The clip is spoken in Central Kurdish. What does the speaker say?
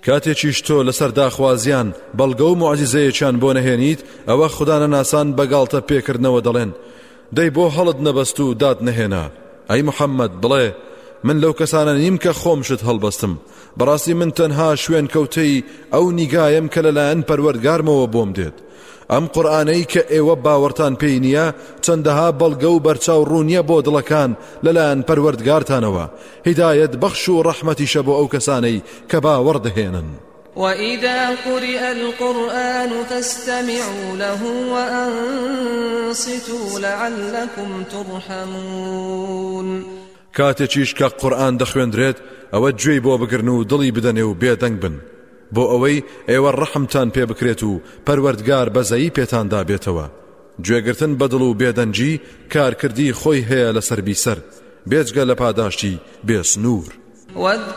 کاتێکیش تۆ لەسەر داخوازیان بەڵگە و موعجزەیەکیان بۆ نەهێنیت ئەوە خوددانە ناسان بەگاڵتە پێکردنەوە دەڵێن دەی بۆ هەڵت نەبەست و داد نەهێنا. ئەی محەممەد بڵێ من لەو کەسانە نیم کە خۆمشت هەڵبەستم، بەڕاستی من تەنها شوێن کەوتەی ئەو نیگایم کە لەلایەن پەروەردگارمەوە بۆم دێت. ئەم قورئانەی کە ئێوە باوەڕتان پێی نییە چەندەها بەڵگە و بەرچاو ڕوونیە بۆ دڵەکان لەلایەن پەروەردگارتانەوە، هیدایەت بەخش و ڕەحمەتیشە بۆ ئەو کەسانەی کە باوەڕ دەهێنن. وإذا قرئ القرآن فاستمعوا له وأنصتوا لعلكم ترحمون. کاتێکیش کە قورئان دەخوێندرێت ئەوە گوێی بۆ بگرن و دڵی بدەنێ و بێدەنگ بن بۆ ئەوەی ئێوە ڕەحمتان پێ بکرێت و پەروەردگار بەزەیی پێتاندا بێتەوە. گوێگرتن بە دڵ و بێدەنجی کارکردی خۆی هەیە لەسەر بیسەر بێجگە لە پاداشتی بێسنوور.